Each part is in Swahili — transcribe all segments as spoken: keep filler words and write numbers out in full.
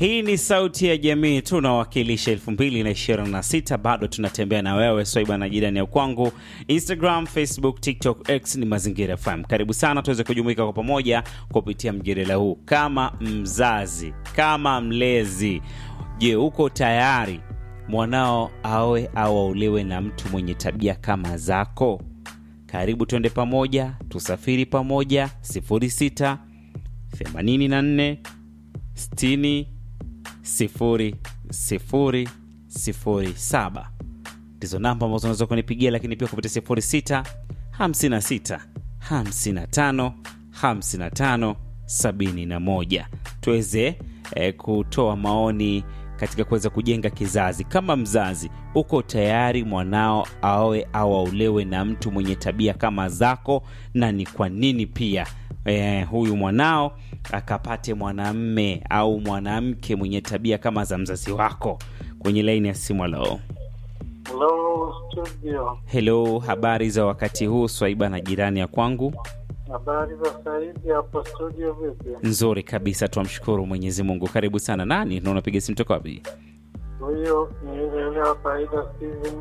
Hii ni Sauti ya Jamii, tunawakilisha elfu mbili na ishirini na sita. Bado tunatembea na wewe Swaiba na jirani ya kwangu. Instagram, Facebook, TikTok, X ni Mazingira F M. Karibu sana tuweze kujumuika kwa pamoja kupitia mjadala huu. Kama mzazi, kama mlezi, je, uko tayari mwanao awe au aulewe na mtu mwenye tabia kama zako? Karibu tuende pamoja, tusafiri pamoja. sifuri sita themanini na nne sitini sifuri sifuri sifuri saba ndizo namba ambazo unaweza kunipigia, lakini pia kupitia sifuri sita hamsini na sita hamsini na tano hamsini na tano sabini na moja tuweze eh, kutoa maoni katika kuweza kujenga kizazi. Kama mzazi, uko tayari mwanao awe au aulewe na mtu mwenye tabia kama zako, na ni kwa nini pia eh, huyu mwanao akapate mwanamme au mwanamke mwenye tabia kama za mzazi wako? Kwenye line ya simu. Hello. Hello studio. Hello, habari za wakati huu Swaiba na jirani ya kwangu? Habari za Saidi hapo studio vipi? Nzuri kabisa, tumshukuru Mwenyezi Mungu. Karibu sana. Nani na unapiga simu toka wapi? Huyo ni yule wa faida Steven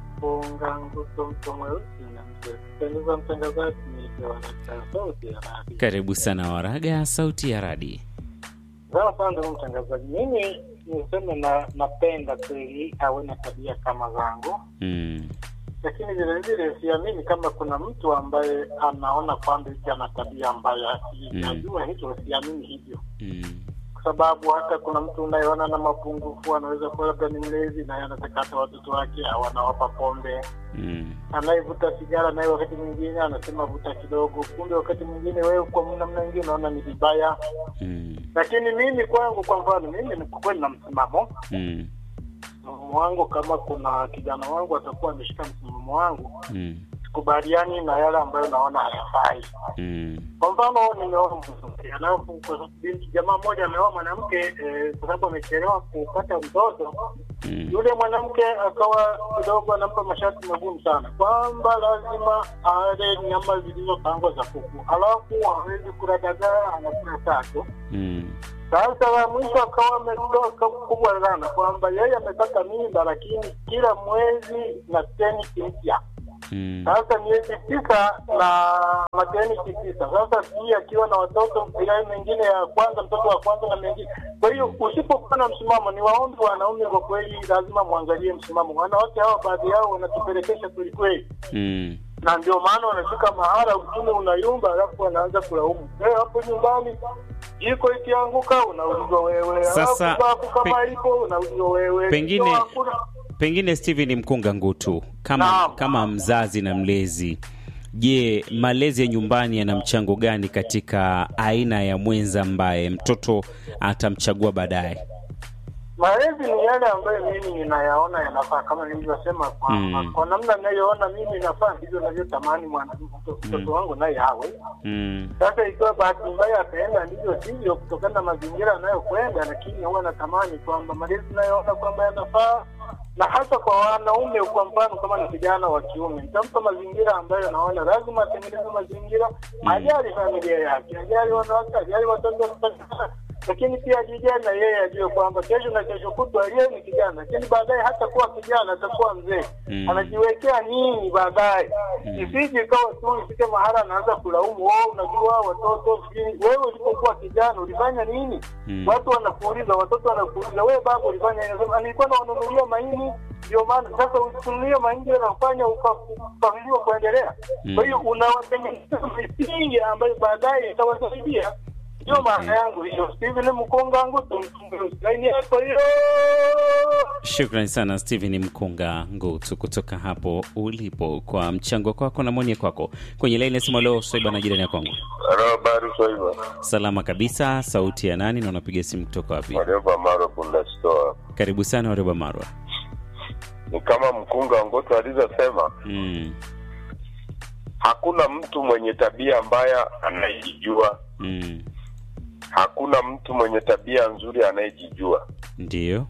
Mpunga Nguto Mtomweusi na mtendeza mtangazaji ni Waraga Sauti ya Radi. Karibu sana Waraga Sauti ya Radi. Sawa sana mtangazaji. Mimi niseme na napenda kweli awe na tabia kama zangu. Mm. Lakini vile vile siamini kama kuna mtu ambaye anaona kwamba yeye ana tabia mbaya. Najua mm. hicho siamini hivyo. Mm. Kwa sababu hata kuna mtu unayeona na mapungufu anaweza kuwa labda ni mlezi na anataka hata watoto wake au anawapa pombe. Mm. Anayevuta sigara naye wakati mwingine anasema vuta kidogo, kumbe wakati mwingine wewe kwa namna nyingine unaona ni vibaya. Mm. Lakini mimi kwangu, kwa mfano mimi ni kweli na msimamo. Mm. Wangu kama kuna kijana wangu atakuwa ameshika msimamo wangu, mm. kubaliani na yale ambayo naona hayafai. Mm. Kwa mfano nimeona mwanamke anapo binti jamaa mmoja ameoa mwanamke eh, kwa sababu amechelewa kupata mtoto. Mm. Yule mwanamke akawa kidogo anampa masharti magumu sana kwamba lazima ale nyama zilizopangwa za kuku, alafu hawezi kula dagaa, anakula tatu. Mm. Sasa wa mwisho akawa ametoka kubwa sana kwamba yeye amepata mimba lakini kila mwezi na tenisi mpya. Mm. Sasa miezi tisa na maternity tisa. Sasa pia akiwa na watoto bila mengine ya kwanza, mtoto wa kwanza na mengine. Kwa hiyo usipokuwa na msimamo, ni waombe wanaume kwa kweli lazima muangalie msimamo. Wanawake hao baadhi yao wanatupelekesha kweli kweli. Mm. Na ndio maana wanafika mahala uchumi unayumba, alafu wanaanza kulaumu. Eh, hapo nyumbani iko ikianguka unaulizwa wewe. Sasa kama pe- ipo unaulizwa wewe. Pengine Pengine Steven Mkunga Ngutu, kama na, kama mzazi na mlezi, je, malezi ya nyumbani yana mchango gani katika aina ya mwenza ambaye mtoto atamchagua baadaye? Malezi ni yale ambayo mimi ninayaona yanafaa, kama nilivyosema kwa, mm. kwa namna ninayoona mimi inafaa ndivyo ninavyotamani mwana mtoto mm. wangu naye awe. Mm. Sasa ikiwa bahati mbaya ataenda ndivyo sivyo kutokana na mazingira anayokwenda, lakini huwa natamani kwamba malezi ninayoona kwamba yanafaa, na hasa kwa wanaume. Kwa mfano kama ni kijana wa kiume, nitampa mazingira ambayo naona lazima atengeneze mazingira, mm. ajali familia yake, ajali wanawake, ajali watoto, lakini pia ajijali na yeye ajue kwamba kesho na kesho kutwa yeye ni kijana, lakini baadaye hata kuwa kijana atakuwa mzee. Mm. Anajiwekea nini baadaye? Mm. Isije kawa tu ifike mahala anaanza kulaumu, wao unajua watoto wewe ulipokuwa kijana ulifanya nini? Mm. Watu wanakuuliza, watoto wanakuuliza wewe baba ulifanya nini? Nilikuwa nawanunulia mahindi, ndio maana sasa usinunulie mahindi na kufanya ukafanikiwa kuendelea. Mm. Kwa hiyo unawatengeneza misingi ambayo baadaye itawasaidia. Ndio maana yangu hiyo. Steven Mkunga Ngutu Mtumweusi hapo hiyo. Shukrani sana Steven Mkunga Ngutu kutoka hapo ulipo kwa mchango kwako na maoni kwako. Kwenye line ya simu leo Swaiba na jirani ya kwangu. Habari Swaiba. Salama kabisa. Sauti ya nani na unapiga simu kutoka wapi? Wareba Marwa Bunda Store. Karibu sana Wareba Marwa. Ni kama Mkunga Ngutu alizosema. Mm. Hakuna mtu mwenye tabia mbaya anayejijua. Mm. Hakuna mtu mwenye tabia nzuri anayejijua. Ndio.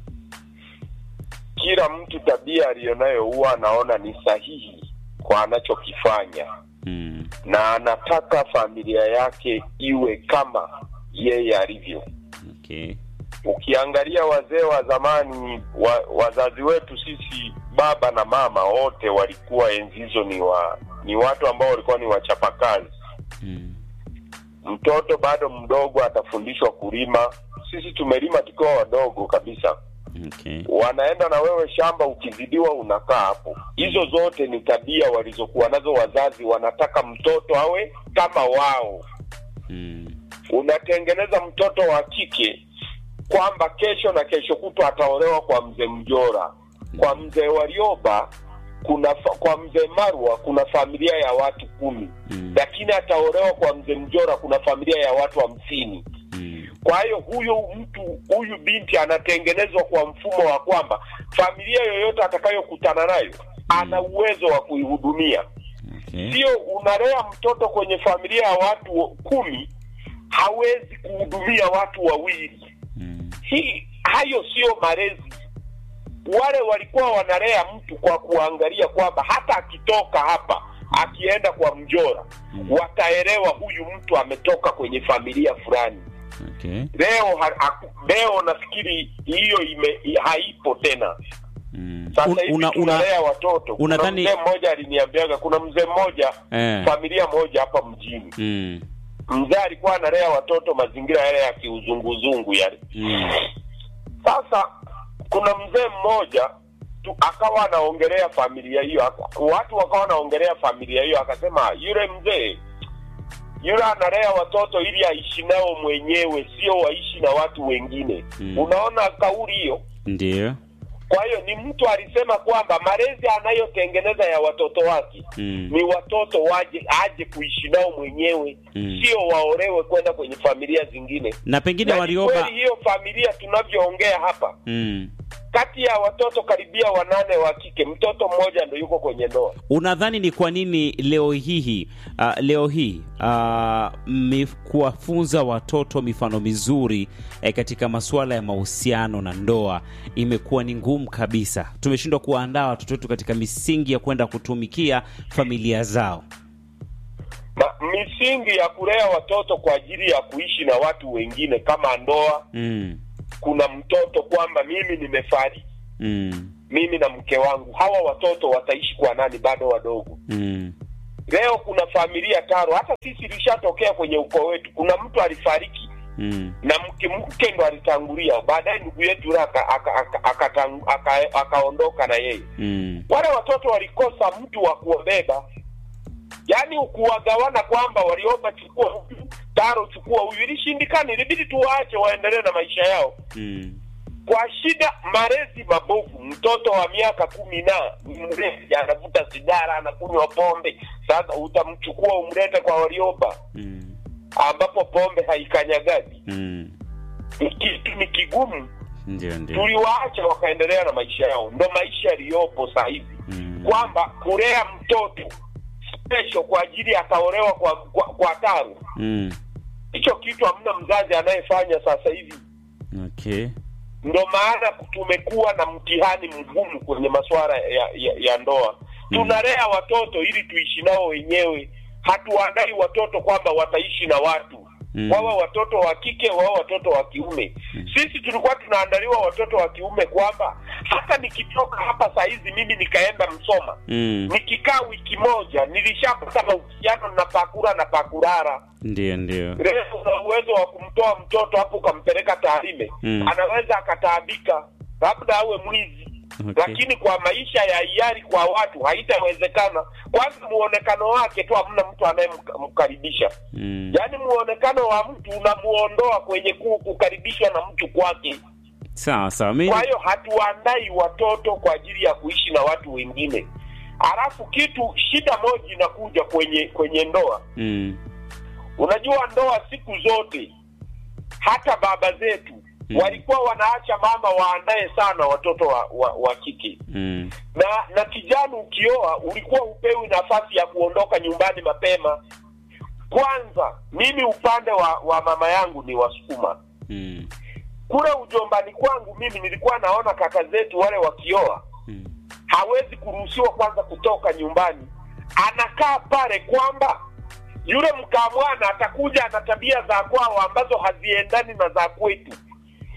Kila mtu tabia aliyonayo huwa anaona ni sahihi kwa anachokifanya. Mm. Na anataka familia yake iwe kama yeye alivyo. Okay. ukiangalia wazee wa zamani wa, wazazi wetu sisi baba na mama wote walikuwa enzi hizo ni wa ni watu ambao walikuwa ni wachapakazi. Mm. Mtoto bado mdogo atafundishwa kulima. Sisi tumelima tukiwa wadogo kabisa. Okay. Wanaenda na wewe shamba, ukizidiwa unakaa hapo. Hizo zote ni tabia walizokuwa nazo wazazi, wanataka mtoto awe kama wao. Mm. Unatengeneza mtoto wa kike kwamba kesho na kesho kutwa ataolewa kwa mzee Mjora, kwa mzee Warioba, kuna fa, kwa mzee Marwa kuna familia ya watu kumi. Mm. Lakini ataolewa kwa mzee Mjora kuna familia ya watu hamsini. Mm. Kwa hiyo huyu mtu huyu binti anatengenezwa kwa mfumo wa kwamba familia yoyote atakayokutana nayo ana uwezo wa kuihudumia. Okay. Sio unalea mtoto kwenye familia ya watu kumi hawezi kuhudumia watu wawili. Mm. Hii hayo sio malezi. Wale walikuwa wanalea mtu kwa kuangalia kwamba hata akitoka hapa akienda kwa Mjora, mm. wataelewa huyu mtu ametoka kwenye familia fulani. Okay. Leo ha, leo nafikiri hiyo ime haipo tena. Mm. Sasa hivi una, tunalea watoto. Unadhani mzee mmoja aliniambiaga, kuna mzee mmoja eh. familia moja hapa mjini. Mm. Mzee alikuwa analea watoto mazingira yale ya kiuzunguzungu yale. Mm. Sasa kuna mzee mmoja tu akawa anaongelea familia hiyo, watu wakawa wanaongelea familia hiyo, akasema yule mzee yule analea watoto ili aishi nao mwenyewe, sio waishi na watu wengine. Mm. Unaona kauli hiyo? Ndio. Kwa hiyo ni mtu alisema kwamba malezi anayotengeneza ya watoto wake mm. ni watoto waje aje kuishi nao mwenyewe, mm. sio waolewe kwenda kwenye familia zingine. Na pengine Warioba, hiyo familia tunavyoongea hapa, mm. kati ya watoto karibia wanane wa kike, mtoto mmoja ndio yuko kwenye ndoa. Unadhani ni kwa nini leo hii uh, leo hii uh, kuwafunza watoto mifano mizuri eh, katika masuala ya mahusiano na ndoa imekuwa ni ngumu kabisa? Tumeshindwa kuandaa watoto wetu katika misingi ya kwenda kutumikia familia zao. Ma, misingi ya kulea watoto kwa ajili ya kuishi na watu wengine kama ndoa. Mm. Kuna mtoto kwamba mimi nimefariki. Mm. Mimi na mke wangu, hawa watoto wataishi kwa nani bado wadogo? Mm. Leo kuna familia taro, hata sisi lishatokea kwenye ukoo wetu. Kuna mtu alifariki. Mm. Na mke mke ndo alitangulia, baadaye ndugu yetu aka aka akaondoka na yeye. Mm. Wale watoto walikosa mtu wa kuwabeba. Yaani ukuwagawana kwamba Warioba chukua huyu, Taro chukua huyu, ilishindikana, ilibidi tuwaache waendelee na maisha yao. Mm. Kwa shida malezi mabovu, mtoto wa miaka kumi na mlezi anavuta sigara, anakunywa pombe. Sasa utamchukua umlete kwa Warioba. Mm. Ambapo pombe haikanyagaji. Mm. Kitu ni kigumu. Ndio ndio. Tuliwaacha wakaendelea na maisha yao. Ndio maisha yaliyopo sasa hivi. Mm. Kwamba kulea mtoto special kwa ajili ataolewa kwa kwa, kwa Taro. Mm. Hicho kitu hamna mzazi anayefanya sasa hivi. Okay. Ndio maana tumekuwa na mtihani mgumu kwenye masuala ya, ya, ya ndoa. Mm. Tunalea watoto ili tuishi nao wenyewe. Hatuandai watoto kwamba wataishi na watu. Mm. Wawe watoto wa kike, wawe watoto wa kiume. Mm. Sisi tulikuwa tunaandaliwa watoto wa kiume kwamba hata nikitoka hapa saa hizi mimi nikaenda Msoma. Mm. Nikikaa wiki moja nilishapata mahusiano na pakura na pakurara. Ndio ndio. Leo una uwezo wa kumtoa mtoto hapo ukampeleka Tarime. Mm. Anaweza akataabika, labda awe mwizi. Okay. Lakini kwa maisha ya hiari kwa watu haitawezekana. Kwanza muonekano wake tu hamna mtu anayemkaribisha. Mm. Yaani muonekano wa mtu unamuondoa kwenye kukaribishwa na mtu kwake. Sawa sawa. Mimi Kwa hiyo hatuandai watoto kwa ajili ya kuishi na watu wengine. Alafu kitu shida moja inakuja kwenye kwenye ndoa. Mm. Unajua ndoa siku zote hata baba zetu Mm. walikuwa wanaacha mama waandae sana watoto wa, wa, wa kike. Mm. Na na kijana ukioa ulikuwa upewi nafasi ya kuondoka nyumbani mapema. Kwanza mimi upande wa, wa mama yangu ni Wasukuma. Mm. Kule ujombani kwangu mimi nilikuwa naona kaka zetu wale wakioa. Mm. hawezi kuruhusiwa kwanza kutoka nyumbani. Anakaa pale kwamba yule mkamwana atakuja na tabia za kwao ambazo haziendani na za kwetu.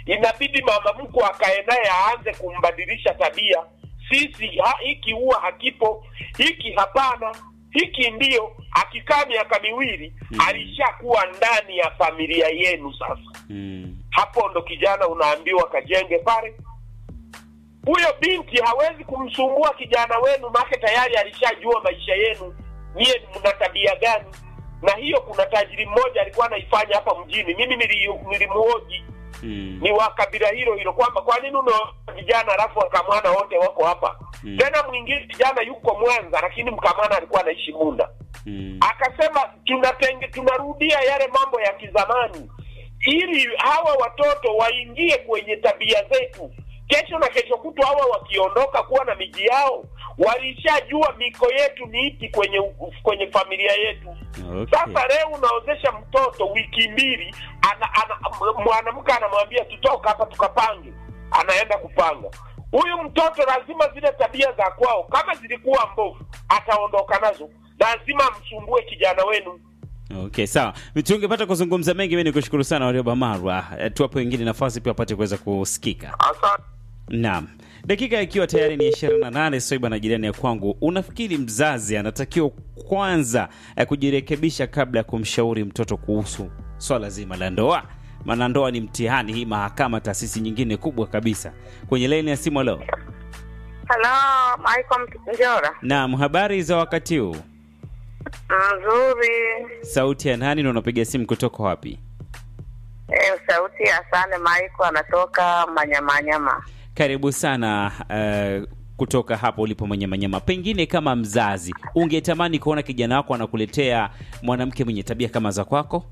inabidi mama mkwe akae naye aanze kumbadilisha tabia. Sisi ha, hiki huwa hakipo, hiki hapana, hiki ndio. Akikaa miaka miwili mm. alishakuwa ndani ya familia yenu sasa. Mm. Hapo ndo kijana unaambiwa kajenge pale. Huyo binti hawezi kumsumbua kijana wenu, maana tayari alishajua maisha yenu, nyie mna tabia gani. Na hiyo kuna tajiri mmoja alikuwa anaifanya hapa mjini. Mimi nilimuoji mm. ni wa kabila hilo hilo kwamba kwa nini unaoa vijana alafu wakamwana wote wako hapa. Mm. Tena mwingine kijana yuko Mwanza lakini mkamwana alikuwa anaishi Munda. Mm. Akasema tunatenge tunarudia yale mambo ya kizamani ili hawa watoto waingie kwenye tabia zetu. Kesho na kesho kutu hawa wakiondoka kuwa na miji yao, walishajua miko yetu ni ipi kwenye kwenye familia yetu. Okay. Sasa leo unaozesha mtoto wiki mbili, ana, ana mwanamke anamwambia tutoka hapa tukapange, anaenda kupanga. Huyu mtoto lazima zile tabia za kwao kama zilikuwa mbovu ataondoka nazo. Lazima msumbue kijana wenu. Okay, sawa. Tungepata kuzungumza mengi, mimi nikushukuru sana Warioba Marwa. Tuwape wengine nafasi pia wapate kuweza kusikika. Asante. Naam. Dakika ikiwa tayari ni ishirini na nane. Soiba na jirani ya kwangu, unafikiri mzazi anatakiwa kwanza eh, kujirekebisha kabla ya kumshauri mtoto kuhusu swala zima la ndoa? Maana ndoa ni mtihani, hii mahakama taasisi nyingine kubwa kabisa. Kwenye line ya simu leo. Hello, Michael Njora. Naam, habari za wakati huu? Nzuri. Sauti ya nani na unapiga simu kutoka wapi? Eh, sauti ya Sane Michael, anatoka Manyamanyama. Karibu sana uh, kutoka hapo ulipo Manyamanyama. Pengine kama mzazi, ungetamani kuona kijana wako anakuletea mwanamke mwenye tabia kama za kwako?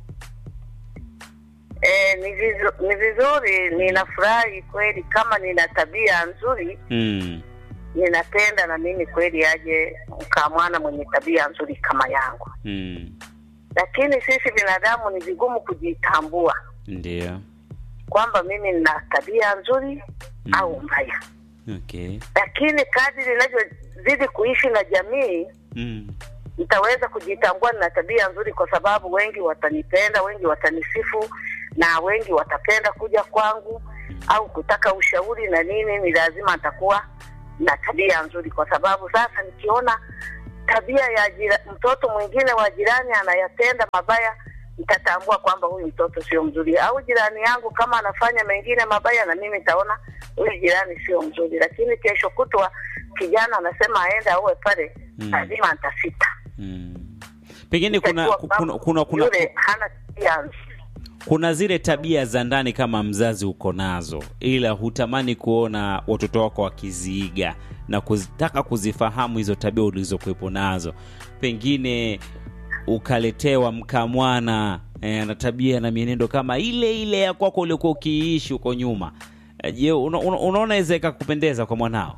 Eh, ni vizuri, ni vizuri, ninafurahi kweli kama nina tabia nzuri. Mm. Ninapenda na mimi kweli aje mkamwana mwenye tabia nzuri kama yangu. Mm. Lakini sisi binadamu ni vigumu kujitambua. Ndio. Kwamba mimi nina tabia nzuri mm. au mbaya. Okay. Lakini kadri ninavyozidi kuishi na jamii, mm. nitaweza kujitambua na tabia nzuri kwa sababu wengi watanipenda, wengi watanisifu na wengi watapenda kuja kwangu mm. au kutaka ushauri na nini. Ni lazima nitakuwa na tabia nzuri kwa sababu sasa nikiona tabia ya jira, mtoto mwingine wa jirani anayatenda mabaya, nitatambua kwamba huyu mtoto sio mzuri. Au jirani yangu kama anafanya mengine mabaya na mimi nitaona huyu jirani sio mzuri. Lakini kesho kutwa kijana anasema aenda awe pale, mm. lazima nitasita. Mm. Pengine kuna kuna kuna kuna, yule hana tabia. Kuna zile tabia za ndani kama mzazi uko nazo, ila hutamani kuona watoto wako wakiziiga na kuzitaka kuzifahamu hizo tabia ulizokuepo nazo. Pengine ukaletewa mkamwana eh, na tabia na mienendo kama ile ile ya kwako uliokuwa ukiishi uko nyuma. Je, eh, una, una, unaona iweze kupendeza kwa mwanao?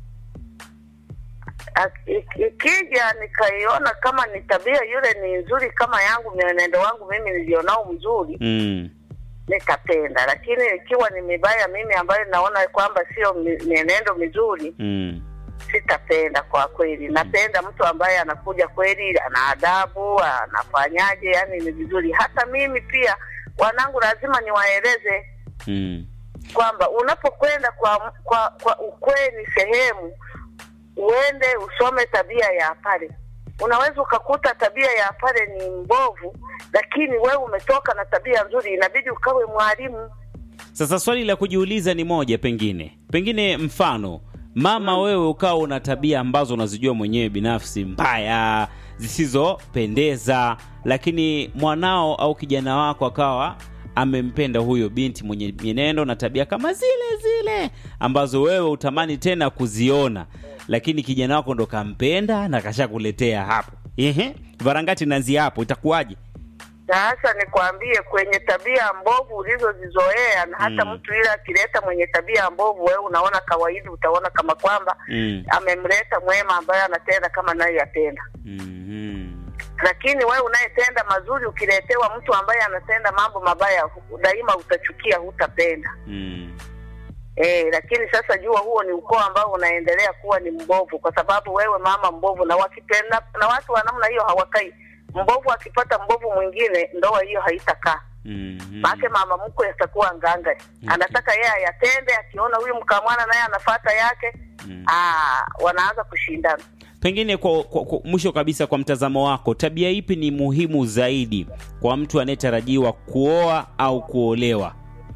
Ikija nikaiona kama ni tabia yule ni nzuri kama yangu, mienendo wangu mimi nilionao mzuri, mm. nitapenda. Lakini ikiwa ni mibaya mimi ambayo naona kwamba sio mienendo mizuri, mm. sitapenda kwa kweli. Napenda mtu ambaye anakuja kweli ana adabu, anafanyaje, yani ni vizuri. Hata mimi pia wanangu lazima niwaeleze mm. kwamba unapokwenda kwa kwa, kwa ukweli sehemu, uende usome tabia ya pale. Unaweza ukakuta tabia ya pale ni mbovu, lakini wewe umetoka na tabia nzuri, inabidi ukawe mwalimu. Sasa swali la kujiuliza ni moja, pengine pengine mfano mama, hmm. wewe ukao una tabia ambazo unazijua mwenyewe binafsi mbaya, zisizopendeza, lakini mwanao au kijana wako akawa amempenda huyo binti mwenye mienendo na tabia kama zile zile ambazo wewe utamani tena kuziona, lakini kijana wako ndo kampenda na kashakuletea hapo. Ehe, varangati naanzi hapo, itakuwaje? Sasa nikwambie, kwenye tabia mbovu ulizozizoea na hata mm. mtu ile akileta mwenye tabia mbovu wewe unaona kawaida, utaona kama kwamba mm. amemleta mwema ambaye anatenda kama naye yatenda. Mm-hmm. Lakini wewe unayetenda mazuri ukiletewa mtu ambaye anatenda mambo mabaya, daima utachukia, hutapenda. Mm. Eh, lakini sasa jua huo ni ukoo ambao unaendelea kuwa ni mbovu kwa sababu wewe mama mbovu, na wakipenda na watu wa namna hiyo hawakai. Mbovu akipata mbovu mwingine, ndoa hiyo haitakaa. Mhm. Maana mama mkwe atakuwa nganga. Okay. Anataka yeye ayatende, akiona huyu mkamwana naye anafuata yake, Mm. ah wanaanza kushindana. Pengine kwa, kwa, kwa mwisho kabisa, kwa mtazamo wako, tabia ipi ni muhimu zaidi kwa mtu anayetarajiwa kuoa au kuolewa?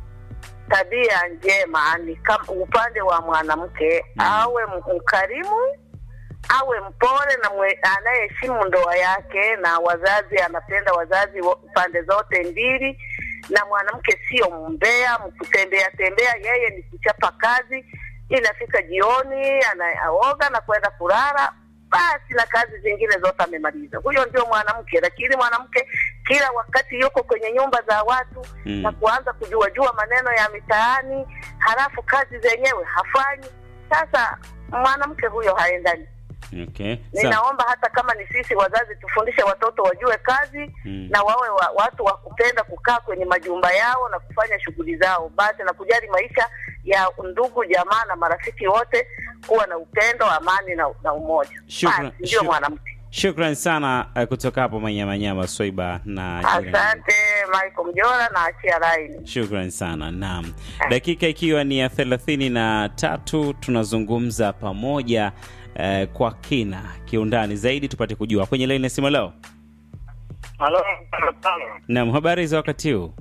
Tabia njema ni kama upande wa mwanamke, Mm. awe mkarimu, awe mpole na mwe- anayeheshimu ndoa yake na wazazi, anapenda wazazi wo- pande zote mbili, na mwanamke sio mbea mkutembea tembea, yeye ni kuchapa kazi, inafika jioni anaoga na kwenda kulala, basi na kazi zingine zote amemaliza. Huyo ndio mwanamke. Lakini mwanamke kila wakati yuko kwenye nyumba za watu Mm. na kuanza kujua jua maneno ya mitaani, halafu kazi zenyewe hafanyi. Sasa mwanamke huyo haendani. Okay. Sa- Ninaomba hata kama ni sisi wazazi tufundishe watoto wajue kazi, Mm. na wawe wa, watu wa kupenda kukaa kwenye majumba yao na kufanya shughuli zao, basi na kujali maisha ya ndugu jamaa na marafiki wote, kuwa na upendo, amani na, na umoja. Shukran- Basi ndio shuk- mwanamke. Shukran sana uh, kutoka hapo Manyamanyama, Swaiba na jirani. Asante Michael Mjora, na achia line. Shukran sana. Naam, dakika ikiwa ni ya thelathini na tatu, tunazungumza pamoja uh, kwa kina kiundani zaidi tupate kujua. Kwenye line nasema leo. Halo, Naam, habari za wakati huu?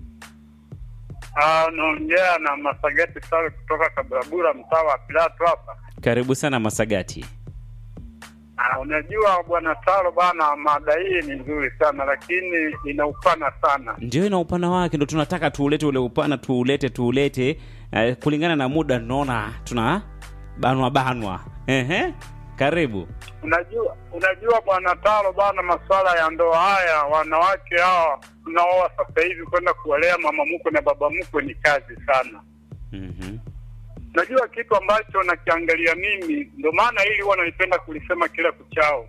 ah, naongea na Masagati Sawe kutoka Kabrabura, mtaa wa Pilato hapa. Karibu sana Masagati. Ah, unajua bwana Taro bana, mada hii ni nzuri sana lakini ina upana sana. Ndio, ina upana wake, ndio tunataka tuulete ule upana, tuulete tuulete uh, kulingana na muda, tunaona tuna banwa banwa. Ehe, karibu. Unajua unajua bwana Taro bana, masuala ya ndoa haya, wanawake hawa tunaoa sasa hivi kwenda kuwalea mama mkwe na baba mkwe ni kazi sana. Mhm. Najua kitu ambacho nakiangalia mimi, ndio maana hili huwa nalipenda kulisema kila kuchao.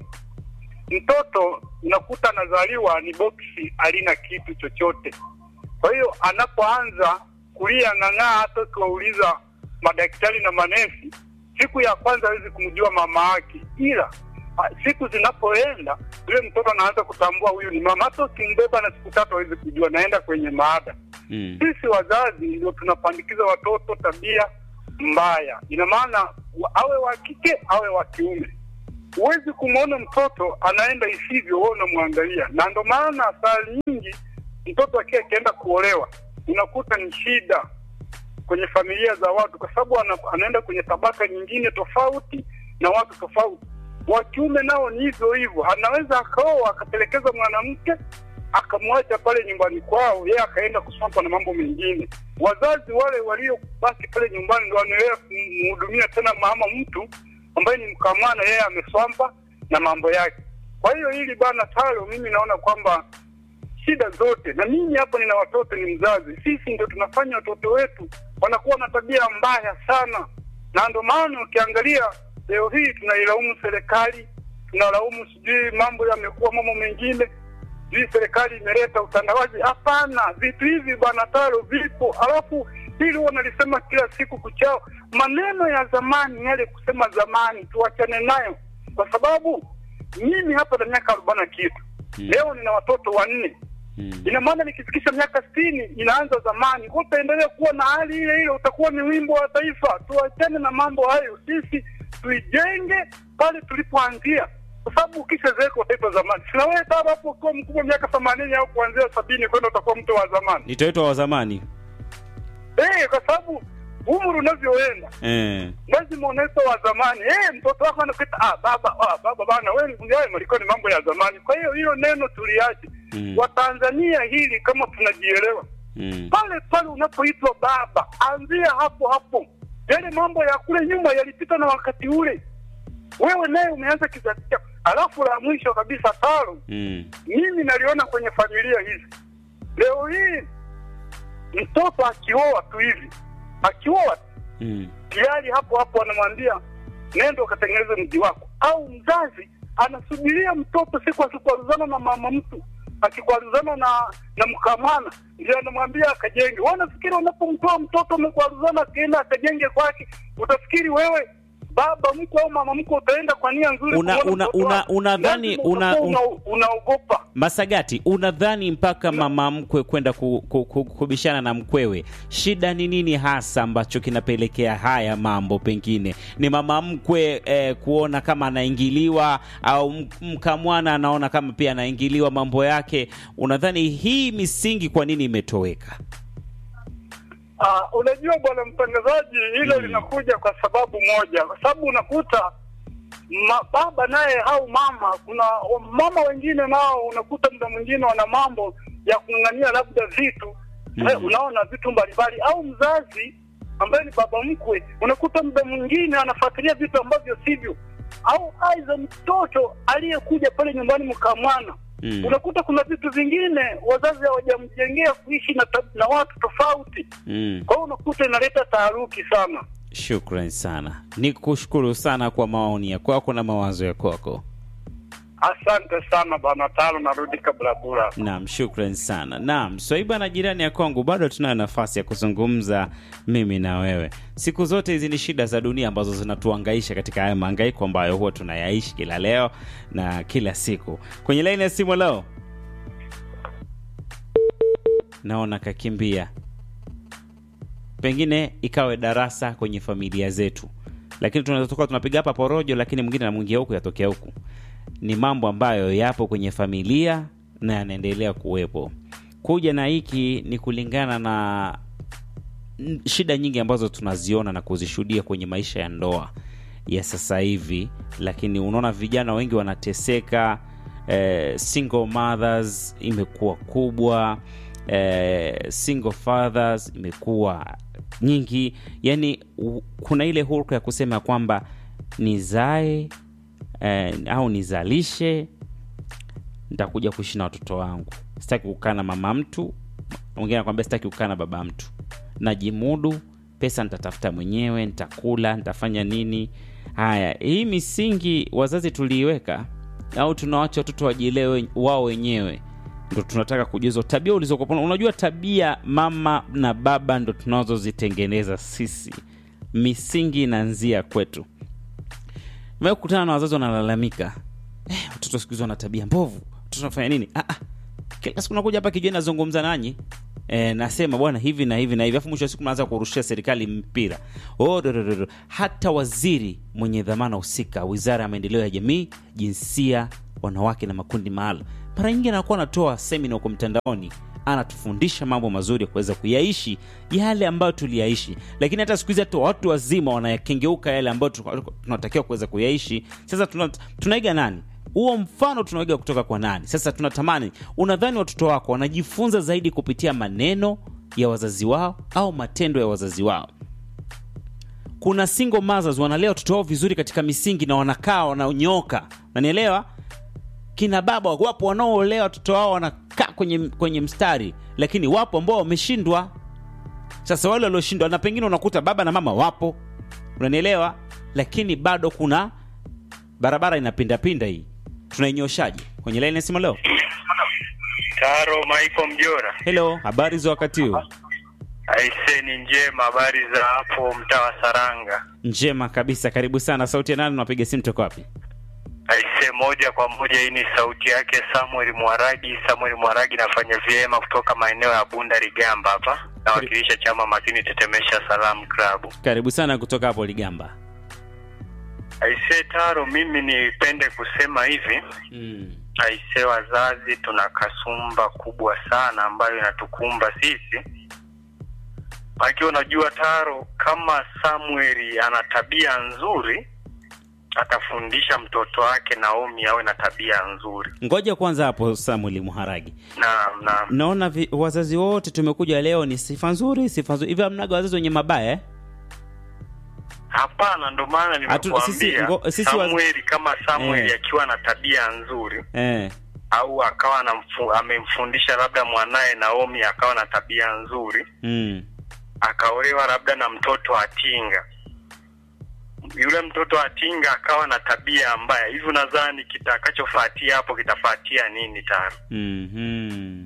Mtoto unakuta anazaliwa ni boksi, halina kitu chochote. Kwa hiyo anapoanza kulia ng'ang'aa, hata ukiwauliza madaktari na manesi, siku ya kwanza hawezi kumjua mama yake, ila ah, siku zinapoenda yule mtoto anaanza kutambua huyu ni mama. Hata ukimbeba na siku tatu hawezi kujua, naenda kwenye maada. Mm. Sisi wazazi ndio tunapandikiza watoto tabia mbaya. Ina maana wa- awe wa kike awe wa kiume, huwezi kumwona mtoto anaenda isivyo, wewe unamwangalia. Na ndio maana saa nyingi mtoto akiwa akienda kuolewa unakuta ni shida kwenye familia za watu, kwa sababu ana, anaenda kwenye tabaka nyingine tofauti na watu tofauti. Wa kiume nao ni hivyo hivyo, anaweza akaoa akapelekeza mwanamke akamwacha pale nyumbani kwao, yeye akaenda kusomba na mambo mengine. Wazazi wale waliobaki pale nyumbani ndio wanaendelea kumhudumia tena mama mtu ambaye ni mkamwana, yeye amesomba na mambo yake. Kwa hiyo hili bana Talo, mimi naona kwamba shida zote, na mimi hapo nina watoto, ni mzazi, sisi ndio tunafanya watoto wetu wanakuwa na tabia mbaya sana. Na ndio maana ukiangalia leo hii tunailaumu serikali, tunalaumu sijui mambo yamekuwa mambo mengine, hii serikali imeleta utandawazi. Hapana, vitu hivi bwana Taro vipo. Alafu hili huwa nalisema kila siku kuchao, maneno ya zamani yale kusema zamani tuachane nayo, kwa sababu mimi hapa na miaka arobaini na kitu Mm. leo nina watoto wanne. Mm. Ina maana nikifikisha miaka sitini inaanza zamani. Utaendelea kuwa na hali ile ile, utakuwa ni wimbo wa taifa. Tuachane na mambo hayo, sisi tuijenge pale tulipoanzia, kwa sababu ukishazeeka utaitwa zamani. Sina wewe hata hapo kwa mkubwa miaka themanini au kuanzia sabini kwenda utakuwa mtu wa zamani. Nitaitwa wa zamani. Eh, kwa sababu umri unavyoenda Eh. lazima unaitwa wa zamani. Eh, mtoto wako anakuita ah baba, ah baba bana, wewe ndio mlikuwa ni mambo ya zamani. Kwa hiyo hilo neno tuliache. Mm. Watanzania hili kama tunajielewa. Mm. Pale pale unapoitwa baba, anzia hapo hapo. Yale mambo ya kule nyuma yalipita na wakati ule. Wewe naye umeanza kizazi chako. Alafu la mwisho kabisa Taro, Mm. mimi naliona kwenye familia hizi. Leo hii mtoto akioa tu hivi, akioa Mm. tayari hapo hapo anamwambia nenda ukatengeneze mji wako, au mzazi anasubiria mtoto siku akikwaruzana na mama mtu, akikwaruzana na na mkamana, ndio anamwambia akajenge. Wewe unafikiri unapomtoa mtoto umekwaruzana akaenda akajenge kwake, utafikiri wewe baba mkwe au mama mkwe utaenda kwa nia nzuri. Una una una unadhani una unaogopa una Masagati, unadhani mpaka mama mkwe kwenda ku, ku, ku, kubishana na mkwewe, shida ni nini hasa ambacho kinapelekea haya mambo? Pengine ni mama mkwe eh, kuona kama anaingiliwa, au mkamwana anaona kama pia anaingiliwa mambo yake. Unadhani hii misingi kwa nini imetoweka? Uh, unajua bwana mtangazaji, hilo mm. linakuja kwa sababu moja, kwa sababu unakuta ma, baba naye au mama, kuna mama wengine nao unakuta muda mwingine wana mambo ya kung'ang'ania labda vitu mm. eh, unaona vitu mbalimbali, au mzazi ambaye ni baba mkwe unakuta muda mwingine anafuatilia vitu ambavyo sivyo, au aidha mtoto aliyekuja pale nyumbani mkamwana Mm. unakuta kuna vitu vingine wazazi hawajamjengea kuishi na, na watu tofauti. Mm. Kwa hiyo unakuta inaleta taharuki sana. Shukrani sana. Nikushukuru sana kwa maoni yako kwako na mawazo yako kwako. Asante sana bana Talo, narudi kabla bura. Naam, shukrani sana. Naam, Swaiba na jirani ya kwangu, bado tunayo nafasi ya kuzungumza mimi na wewe. Siku zote hizi ni shida za dunia ambazo zinatuhangaisha katika haya mahangaiko ambayo huwa tunayaishi kila leo na kila siku. Kwenye line ya simu leo naona kakimbia. Pengine ikawe darasa kwenye familia zetu, lakini tunaweza toka tunapiga hapa porojo, lakini mwingine anamuingia huku yatokea huku. Ni mambo ambayo yapo kwenye familia na yanaendelea kuwepo. Kuja na hiki ni kulingana na shida nyingi ambazo tunaziona na kuzishuhudia kwenye maisha ya ndoa ya sasa hivi, lakini unaona vijana wengi wanateseka. eh, single mothers imekuwa kubwa, eh, single fathers imekuwa nyingi. Yani u, kuna ile hulka ya kusema kwamba nizae eh, au nizalishe, nitakuja kuishi na watoto wangu, sitaki kukaa na mama mtu. Mwingine anakuambia sitaki kukaa na baba mtu, najimudu, pesa nitatafuta mwenyewe, nitakula, nitafanya nini. Haya, hii misingi wazazi tuliiweka au tunaacha watoto wajielewe wao wenyewe? Ndio tunataka kujua tabia ulizokuwa. Unajua tabia mama na baba ndio tunazozitengeneza sisi. Misingi inaanzia kwetu. Nimekutana na wazazi wanalalamika, eh, watoto siku hizo wana tabia mbovu, tunafanya nini? Ah ah. Kila siku nakuja hapa kijana nazungumza nanyi, eh, nasema bwana hivi na hivi na hivi, afu mwisho wa siku mnaanza kurushia serikali mpira. Oh, do, do, do. Hata waziri mwenye dhamana husika, Wizara ya Maendeleo ya Jamii, Jinsia, Wanawake na Makundi Maalum, mara nyingi anakuwa anatoa semina huko mtandaoni, anatufundisha mambo mazuri ya kuweza kuyaishi yale ambayo tuliyaishi. Lakini hata siku hizi hata watu wazima wanayakengeuka yale ambayo tunatakiwa kuweza kuyaishi. Sasa tuna, tunaiga nani? Huo mfano tunaiga kutoka kwa nani? Sasa tunatamani, unadhani watoto wako wanajifunza zaidi kupitia maneno ya wazazi wao au matendo ya wazazi wao? Kuna single mothers wanalea watoto wao vizuri katika misingi na wanakaa wananyoka. Unanielewa? Kina baba wapo wanaolea watoto wao wanakaa kwenye kwenye mstari, lakini wapo ambao wameshindwa. Sasa wale walioshindwa, na pengine unakuta baba na mama wapo, unanielewa, lakini bado kuna barabara inapinda pinda. Hii tunainyoshaje? Kwenye line simu leo. Taro Michael Mjora. Hello, habari za wakati huu? Aise, ni njema. Habari za hapo mtaa wa Saranga? Njema kabisa, karibu sana. Sauti ya nani, unapiga simu toka wapi? Aise, moja kwa moja, hii ni sauti yake Samuel Mwaragi. Samuel Mwaragi, nafanya vyema kutoka maeneo ya Bunda Ligamba hapa. Nawakilisha chama makini Tetemesha Salam Club. Karibu sana kutoka hapo Ligamba. Aise Taro, mimi nipende kusema hivi. Mm. Aise, wazazi tuna kasumba kubwa sana ambayo inatukumba sisi. Aki unajua Taro, kama Samuel ana tabia nzuri, atafundisha mtoto wake Naomi awe na tabia nzuri. Ngoja kwanza hapo Samuel Muharagi. Naam, naam. Naona vi, wazazi wote tumekuja leo ni sifa nzuri, sifa nzuri. Hivi hamnaga wazazi wenye mabaya eh? Hapana, ndo maana nimekuambia Samuel, kama Samuel eh, akiwa na tabia nzuri eh, au akawa amemfundisha labda mwanae Naomi akawa na tabia nzuri, mm, akaolewa labda na mtoto atinga, yule mtoto atinga akawa na tabia mbaya, hivi nadhani kitakachofuatia hapo kitafuatia nini Taro? Mhm.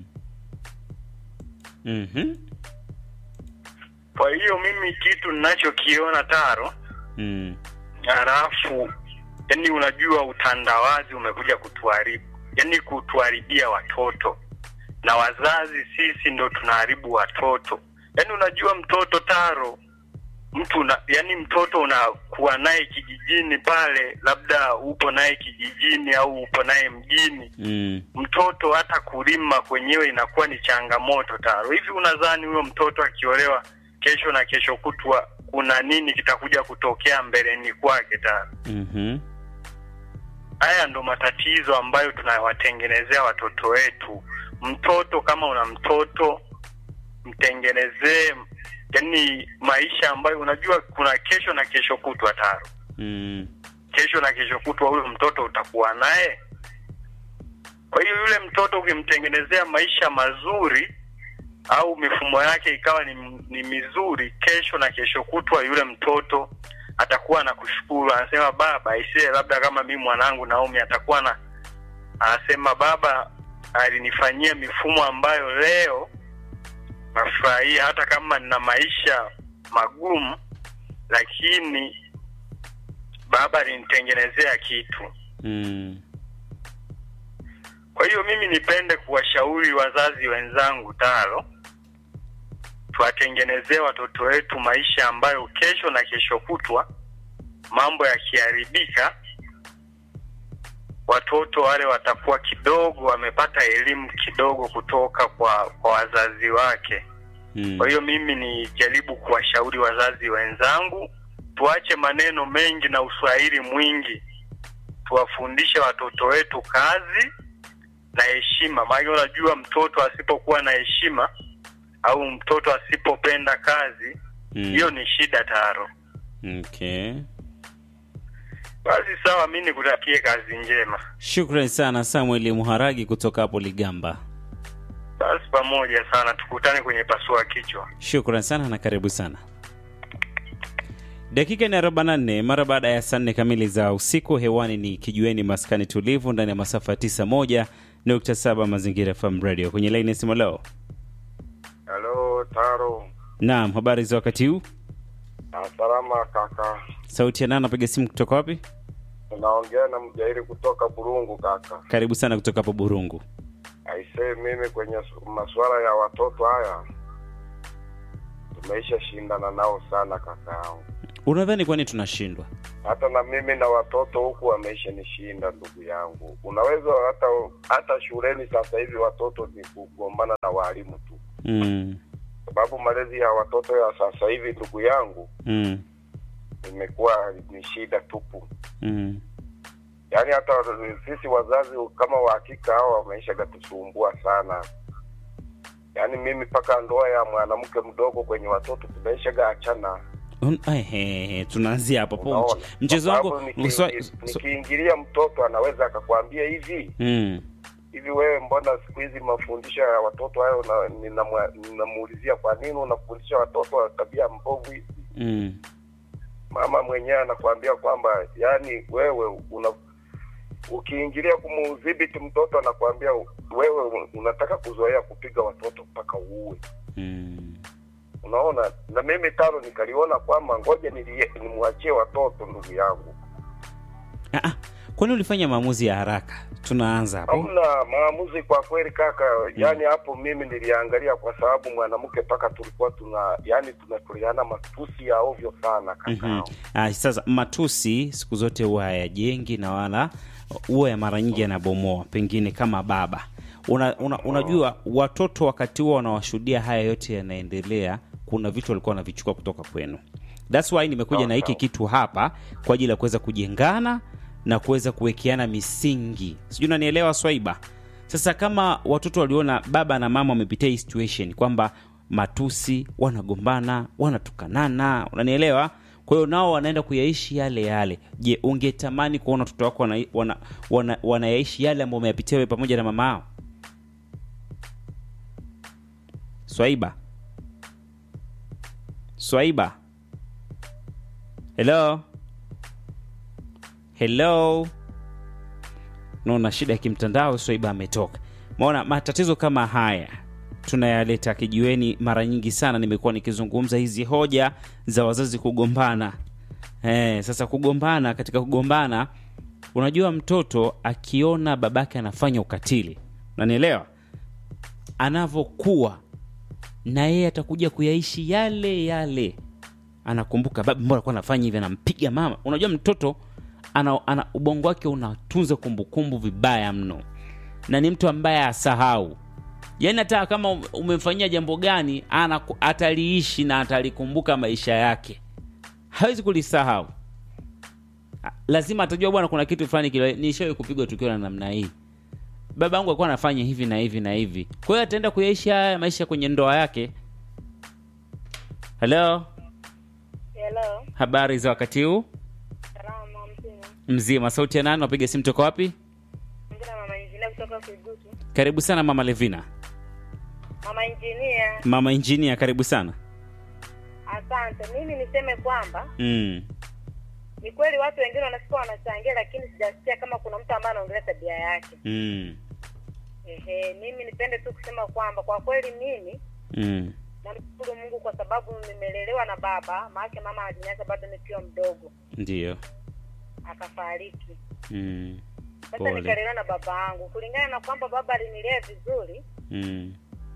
Mhm. Kwa hiyo mimi kitu ninachokiona Taro, mm, Halafu yani unajua utandawazi umekuja kutuharibu, yani kutuharibia watoto, na wazazi sisi ndo tunaharibu watoto. Yani unajua mtoto Taro, mtu na, yani mtoto unakuwa naye kijijini pale, labda upo naye kijijini au upo naye mjini. Mm. Mtoto hata kulima kwenyewe inakuwa ni changamoto Taro. Hivi unadhani huyo mtoto akiolewa kesho na kesho kutwa kuna nini kitakuja kutokea mbeleni kwake Taro? Mhm. Haya ndo matatizo ambayo tunawatengenezea watoto wetu. Mtoto kama una mtoto, mtengenezee yani maisha ambayo unajua kuna kesho na kesho kutwa Taro. Mm. Kesho na kesho kutwa huyo mtoto utakuwa naye. Kwa hiyo yule mtoto ukimtengenezea maisha mazuri au mifumo yake ikawa ni, ni mizuri, kesho na kesho kutwa yule mtoto atakuwa na kushukuru, anasema baba isiye, labda kama mimi mwanangu Naomi atakuwa na anasema baba alinifanyia mifumo ambayo leo nafurahia, hata kama nina maisha magumu lakini baba alinitengenezea kitu. Mm. Kwa hiyo mimi nipende kuwashauri wazazi wenzangu Taro, tuwatengenezee watoto wetu maisha ambayo kesho na kesho kutwa mambo yakiharibika, watoto wale watakuwa kidogo wamepata elimu kidogo kutoka kwa kwa wazazi wake. Hmm. Kwa hiyo mimi ni jaribu kuwashauri wazazi wenzangu, tuache maneno mengi na uswahili mwingi, tuwafundishe watoto wetu kazi na heshima. Maana unajua mtoto asipokuwa na heshima au mtoto asipopenda kazi, hiyo mm. ni shida Taro. Okay. Basi sawa, mimi nikutakie kazi njema. Shukrani sana Samuel Muharagi kutoka hapo Ligamba. Basi pamoja sana, tukutane kwenye pasua kichwa. Shukrani sana na karibu sana. Dakika ni arobaini na nne mara baada ya saa nne kamili za usiku. Hewani ni Kijiweni Maskani Tulivu ndani ya masafa tisa moja nukta saba Mazingira F M Radio. Kwenye line simu leo. Hello Taro. Naam, habari za wakati huu? Salama kaka. Sauti ya nani anapiga simu kutoka wapi? Naongea na Mjairi kutoka Burungu kaka. Karibu sana kutoka hapo Burungu. Aisee, mimi kwenye masuala ya watoto haya tumeisha shindana nao sana kaka yangu. Unadhani kwani tunashindwa? Hata na mimi na watoto huku wameisha nishinda ndugu yangu. Unaweza hata hata shuleni sasa hivi watoto ni kugombana na walimu tu. Mm. Sababu malezi ya watoto ya sasa hivi ndugu yangu mm. imekuwa ni shida tupu. Mm. Yaani hata sisi wazazi kama wa hakika hao wameisha gatusumbua sana. Yaani mimi paka ndoa ya mwanamke mdogo kwenye watoto tumeisha gaachana. Ehe, tunaanzia hapo hapo. Mchezo wangu nikiingilia mtoto anaweza akakwambia hivi. Mm. Hivi wewe mbona siku hizi mafundisho ya watoto hayo na ninamuulizia kwa nini unafundisha watoto tabia mbovu hizi? Mm. Mama mwenyewe anakuambia kwamba yani wewe una ukiingilia kumudhibiti mtoto anakuambia wewe unataka kuzoea kupiga watoto mpaka uue. Mm. Unaona, na mimi Taro nikaliona kwamba ngoja nimwachie watoto ndugu yangu. Ah ah. Kwani ulifanya maamuzi ya haraka? Tunaanza hapo. Hamna maamuzi kwa kweli kaka. Mm. Yaani hapo mimi niliangalia kwa sababu mwanamke paka tulikuwa tuna yani tunatuliana matusi ya ovyo sana kaka. Mm-hmm. Ah, sasa matusi siku zote huwa hayajengi na wala huwa ya mara nyingi yanabomoa, pengine kama baba. Una, una, unajua watoto wakati wao wanawashuhudia haya yote yanaendelea, kuna vitu walikuwa wanavichukua kutoka kwenu. That's why nimekuja no, na hiki no. kitu hapa kwa ajili ya kuweza kujengana na kuweza kuwekeana misingi. Sijui unanielewa Swaiba? Sasa kama watoto waliona baba na mama wamepitia hii situation kwamba matusi, wanagombana, wanatukanana, unanielewa? Kwa hiyo nao wanaenda kuyaishi yale yale. Je, ungetamani kuona watoto wako wana, wana, wana, wanayaishi yale ambayo wameyapitia wewe pamoja na mama yao? Swaiba? Swaiba? Hello? Hello? Naona shida ya kimtandao, Swaiba ametoka. Maona matatizo kama haya tunayaleta Kijiweni mara nyingi sana. Nimekuwa nikizungumza hizi hoja za wazazi kugombana. Eh, sasa kugombana, katika kugombana unajua mtoto akiona babake anafanya ukatili, unanielewa? Anavokuwa na yeye atakuja kuyaishi yale yale. Anakumbuka baba mbona alikuwa anafanya hivi, anampiga mama. Unajua mtoto ana, ana ubongo wake unatunza kumbukumbu vibaya mno. Na ni mtu ambaye asahau. Yaani hata kama umemfanyia jambo gani, ana ataliishi na atalikumbuka maisha yake. Hawezi kulisahau. Lazima atajua bwana kuna kitu fulani kile nishawahi kupigwa tukio na namna hii. Baba yangu alikuwa anafanya hivi na hivi na hivi. Kwa hiyo ataenda kuyaishi haya maisha kwenye ndoa yake. Hello? Hello. Habari za wakati huu? Salama mzima. Mzima. Sauti ya nani? Unapiga simu toka wapi? Ngina mama engineer kutoka Kigutu. Karibu sana mama Levina. Mama engineer. Mama engineer, karibu sana. Asante. Mimi niseme kwamba Mm. ni kweli watu wengine wanasikia wanachangia, lakini sijasikia kama kuna mtu ambaye anaongelea tabia yake. Mm. Ehe, mimi nipende tu kusema kwamba kwa kweli mimi Mm. namshukuru Mungu kwa sababu nimelelewa na baba, maana mama aliniacha bado nikiwa mdogo. Ndio. Akafariki. Mm. Sasa nikalelewa na baba yangu. Kulingana na kwamba baba alinilea vizuri, Mm.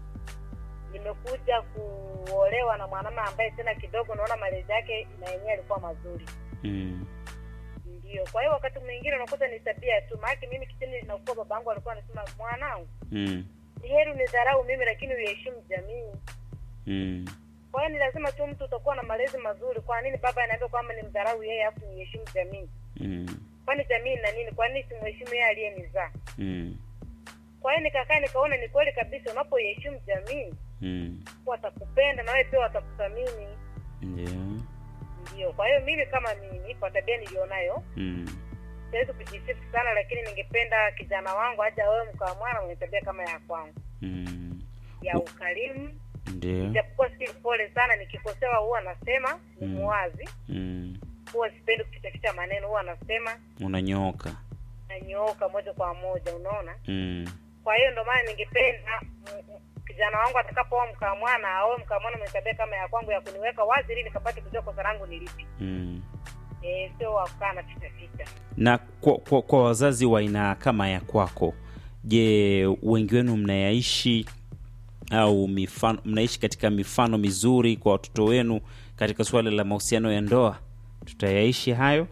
nimekuja kuolewa na mwanamama ambaye tena kidogo naona malezi yake na yenyewe alikuwa mazuri. Mm. Ndio. Kwa hiyo wakati mwingine unakuta ni tabia tu. Maana mimi kitendo ninakuwa babangu alikuwa anasema mwanangu, Mm. ni heri unidharau mimi lakini uheshimu jamii. Mm. Kwa hiyo ni lazima tu mtu utakuwa na malezi mazuri. Kwa nini baba anaambia kwamba ni mdharau yeye afu niheshimu jamii? Mm. Kwani jamii na nini? Kwa nini simheshimu yeye aliyenizaa? Mm. Kwa hiyo nikakaa nikaona ni kweli kabisa unapoheshimu jamii, Mm. watakupenda na wewe pia watakuthamini. Ndio. Ndio. Kwa hiyo mimi kama mimi kwa tabia nilionayo, Mm. siwezi kujisifu sana, lakini ningependa kijana wangu aje awe mkawa mwana mwenye tabia kama ya kwangu. Mm. Ya ukarimu. Ndio. Japokuwa si pole sana, nikikosewa huwa nasema ni Mm. muwazi. Mm. Huwa sipendi kuficha maneno, huwa nasema Unanyooka. nanyooka moja kwa moja, unaona? Mm. Kwa hiyo ndio maana ningependa m- m- kijana wangu atakapoa mkaa mwana au mkaa mwana mwenye tabia kama ya kwangu ya kuniweka wazi ili nikapate kujua kosa langu ni lipi. Mm. Eh, sio wakaa na ficha ficha. Na kwa, kwa, kwa wazazi wa aina kama ya kwako, je, wengi wenu mnayaishi au mifano, mnaishi katika mifano mizuri kwa watoto wenu katika swala la mahusiano ya ndoa? Tutayaishi hayo?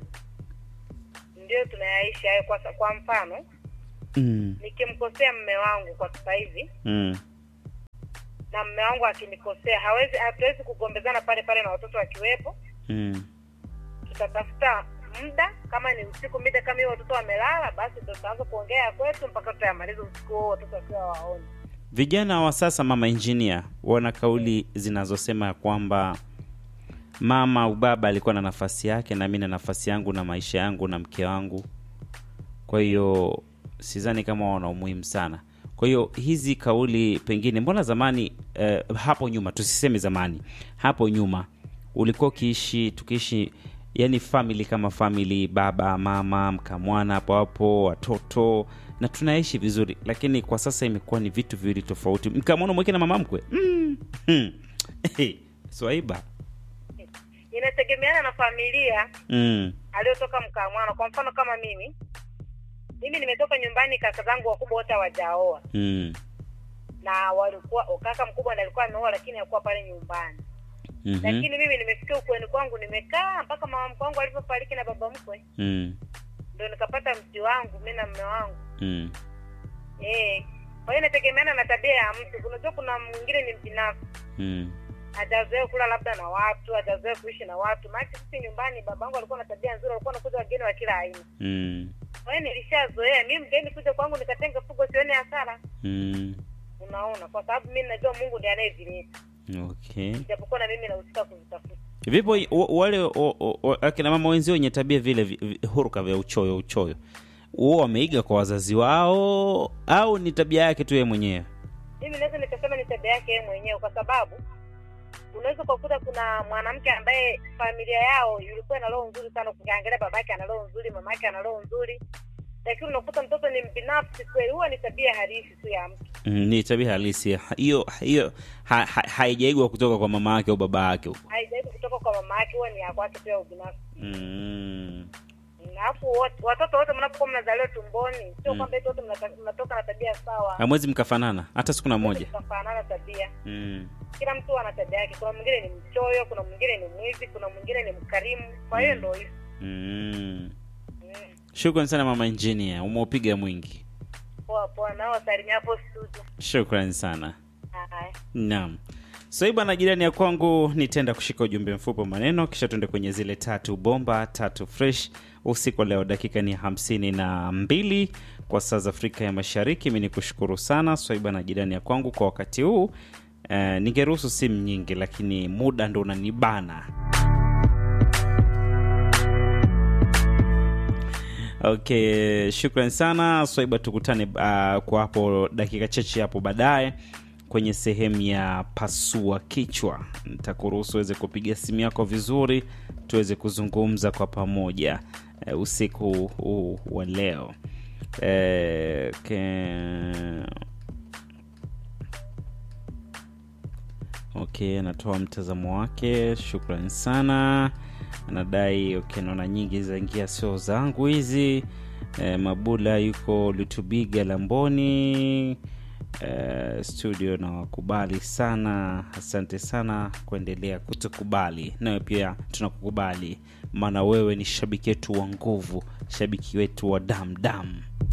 Ndio tunayaishi hayo. Kwa kwa mfano, Mm. nikimkosea mume wangu kwa sasa hivi Mm. na mume wangu akinikosea, hawezi hatuwezi kugombezana pale pale na watoto wakiwepo. Mm. Tutatafuta muda, kama ni usiku mida kama hiyo watoto wamelala, basi ndio tutaanza kuongea kwetu mpaka tutayamaliza usiku huo watoto wakiwa waone. Vijana wa sasa, mama engineer, wana kauli zinazosema kwamba mama au baba alikuwa na nafasi yake na mimi na nafasi yangu na maisha yangu na mke wangu. Kwa hiyo sidhani kama wana umuhimu sana. Kwa hiyo hizi kauli pengine, mbona zamani eh, hapo nyuma, tusiseme zamani, hapo nyuma ulikuwa ukiishi, tukiishi yani family kama family, baba, mama, mkamwana hapo hapo, watoto, na tunaishi vizuri. Lakini kwa sasa imekuwa ni vitu viwili tofauti. Mkamwana mweke na mama mkwe. Mm. Hmm. Swaiba. Inategemeana na familia Mm. aliyotoka mkaa mwana. Kwa mfano kama mimi, mimi nimetoka nyumbani, kaka zangu wakubwa wote hawajaoa. Mm. Na walikuwa kaka mkubwa ndiye alikuwa ameoa lakini hakuwa pale nyumbani. Mm-hmm. Lakini mimi nimefikia ukweni kwangu, nimekaa mpaka mama mkwe wangu alipofariki na baba mkwe. Mm. Ndio nikapata mti wangu mimi na mume wangu. Mm. Eh, kwa hiyo inategemeana na tabia ya mtu. Unajua kuna mwingine ni mbinafsi. Mm. Hajazoea kula labda na watu, hajazoea kuishi na watu. Maana sisi nyumbani babangu alikuwa na tabia nzuri, alikuwa anakuja wageni wa kila aina. Mm. Kwa hiyo nilishazoea. Mimi mgeni kuja kwangu nikatenga fugo sione hasara. Mm. Unaona, kwa sababu mimi najua Mungu ndiye anayevileta. Okay. Japokuwa na mimi nahusika kuvitafuta. Vipo wale o, o, o, akina mama wenzio wenye tabia vile vi, huruka vya uchoyo uchoyo. Wao wameiga kwa wazazi wao au ni tabia yake tu yeye mwenyewe? Mimi naweza nikasema ni tabia yake yeye mwenyewe, kwa sababu unaweza kukuta kuna mwanamke ambaye familia yao ilikuwa na roho nzuri sana, ukiangalia babake ana roho nzuri, mamake ana roho nzuri, lakini unakuta mtoto ni mbinafsi kweli. Huwa ni tabia halisi tu ya mtu. Mm, ni tabia halisi hiyo hiyo, ha, ha, haijaigwa kutoka kwa mama yake au baba yake huko, haijaigwa kutoka kwa mama yake, huwa ni ya kwake pia ubinafsi. mm. Alafu watoto wote mnapokuwa mnazaliwa tumboni, sio kwamba eti wote mnatoka na tabia sawa. Hamwezi mkafanana hata siku na moja. Mkafanana tabia. Mm. Kila mtu ana tabia yake. Kuna mwingine ni mchoyo, kuna mwingine ni mwizi, kuna mwingine ni mkarimu. Kwa hiyo ndio hivyo. Mm. Mm. Shukrani sana mama engineer, umeupiga mwingi. Poa poa, nao salimia hapo studio. Shukrani sana. Hai. Naam. So hii bana, jirani ya kwangu, nitaenda kushika ujumbe mfupi maneno kisha tuende kwenye zile tatu bomba tatu fresh usiku leo. Dakika ni hamsini na mbili kwa saa za Afrika ya Mashariki. Mimi nikushukuru sana so hii bana, jirani ya kwangu kwa wakati huu. Eh, ningeruhusu simu nyingi lakini muda ndo unanibana. Okay, shukrani sana. So hii tukutane uh, kwa hapo dakika chache hapo baadaye kwenye sehemu ya pasua kichwa. Nitakuruhusu uweze kupiga simu yako vizuri tuweze kuzungumza kwa pamoja e, usiku huu wa leo. E, okay. Okay, anatoa mtazamo wake. Shukrani sana. Anadai okay, naona nyingi zaingia sio zangu hizi. E, Mabula yuko Lutubiga Lamboni. Uh, studio na wakubali sana. Asante sana kuendelea kutukubali. Nawe pia tunakukubali, maana wewe ni shabiki wetu wa nguvu, shabiki wetu wa dam dam.